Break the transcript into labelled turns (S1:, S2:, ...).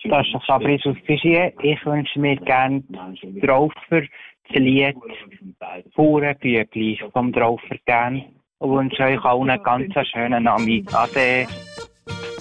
S1: Das ist Fabrice aus Figier. Ich wünsche mir gerne Draufer, das Lied Bauernbübli vom Draufer gerne. Und wünsche euch allen einen ganz schönen Abend. Ade.